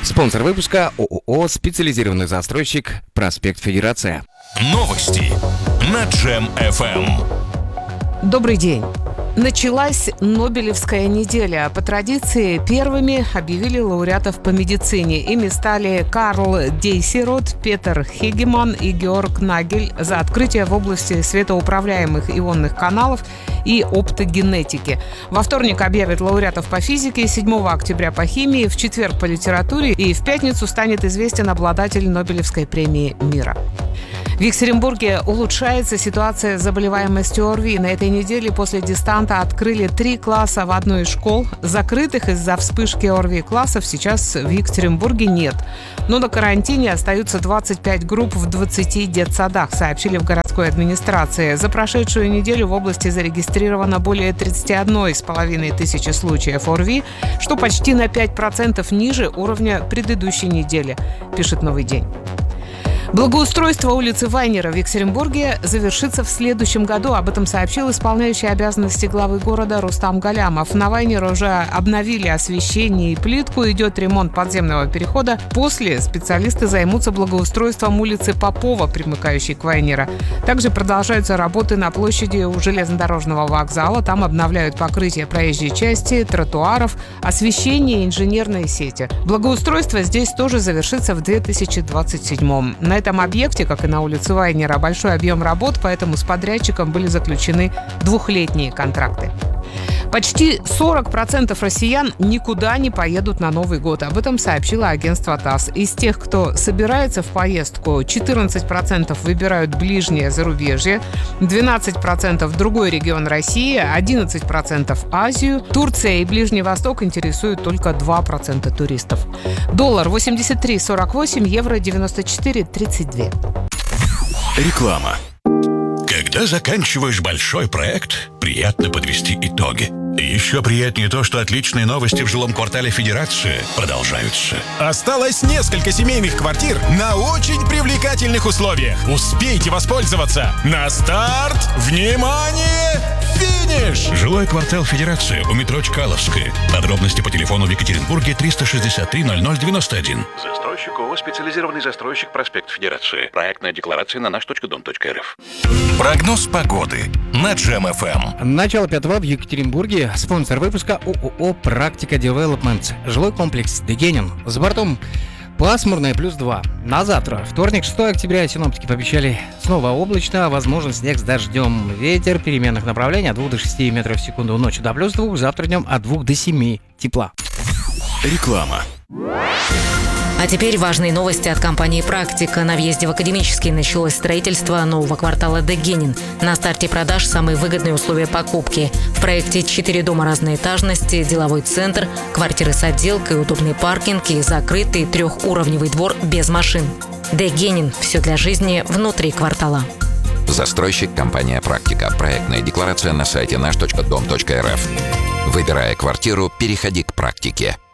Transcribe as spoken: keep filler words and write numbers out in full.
Спонсор выпуска ООО «Специализированный застройщик. Проспект Федерация». Новости на Джем эф эм. Добрый день. Началась Нобелевская неделя. По традиции, первыми объявили лауреатов по медицине. Ими стали Карл Дейсерот, Петер Хегеман и Георг Нагель за открытие в области светоуправляемых ионных каналов и оптогенетики. Во вторник объявят лауреатов по физике, седьмого октября по химии, в четверг по литературе и в пятницу станет известен обладатель Нобелевской премии мира. В Екатеринбурге улучшается ситуация с заболеваемостью ОРВИ. На этой неделе после дистанта открыли три класса в одной из школ. Закрытых из-за вспышки ОРВИ классов сейчас в Екатеринбурге нет. Но на карантине остаются двадцать пять групп в двадцати детсадах, сообщили в городской администрации. За прошедшую неделю в области зарегистрировано более тридцать одна с половиной тысячи случаев ОРВИ, что почти на пять процентов ниже уровня предыдущей недели, пишет «Новый день». Благоустройство улицы Вайнера в Екатеринбурге завершится в следующем году. Об этом сообщил исполняющий обязанности главы города Рустам Галямов. На Вайнера уже обновили освещение и плитку. Идет ремонт подземного перехода. После специалисты займутся благоустройством улицы Попова, примыкающей к Вайнера. Также продолжаются работы на площади у железнодорожного вокзала. Там обновляют покрытие проезжей части, тротуаров, освещение и инженерные сети. Благоустройство здесь тоже завершится в две тысячи двадцать седьмом. На этом объекте, как и на улице Вайнера, большой объем работ, поэтому с подрядчиком были заключены двухлетние контракты. Почти сорок процентов россиян никуда не поедут на Новый год. Об этом сообщило агентство ТАСС. Из тех, кто собирается в поездку, четырнадцать процентов выбирают ближнее зарубежье, двенадцать процентов другой регион России, одиннадцать процентов Азию. Турция и Ближний Восток интересуют только два процента туристов. Доллар восемьдесят три сорок восемь, евро девяносто четыре тридцать два. Реклама. Когда заканчиваешь большой проект, приятно подвести итоги. И еще приятнее то, что отличные новости в жилом квартале Федерации продолжаются. Осталось несколько семейных квартир на очень привлекательных условиях. Успейте воспользоваться. На старт! Внимание! Финиш! Жилой квартал Федерации у метро Чкаловская. Подробности по телефону в Екатеринбурге триста шестьдесят три ноль ноль девяносто один. Застройщик ООО «Специализированный застройщик. Проспект Федерации». Проектная декларация на наш точка дом точка эр эф. Прогноз погоды на Джем эф эм. Начало пятого в Екатеринбурге. Спонсор выпуска ООО «Практика Девелопмент». Жилой комплекс «Дегенин». За бортом пасмурное плюс два. На завтра, вторник, шестого октября, синоптики пообещали снова облачно, возможен снег с дождем. Ветер переменных направлений от двух до шести метров в секунду, ночью до плюс двух, завтра днем от двух до семи тепла. Реклама. А теперь важные новости от компании «Практика». На въезде в Академический началось строительство нового квартала «Дегенин». На старте продаж самые выгодные условия покупки. В проекте четыре дома разной этажности, деловой центр, квартиры с отделкой, удобный паркинг и закрытый трехуровневый двор без машин. «Дегенин» – все для жизни внутри квартала. Застройщик компания «Практика». Проектная декларация на сайте наш точка дом точка эр эф. Выбирая квартиру, переходи к «Практике».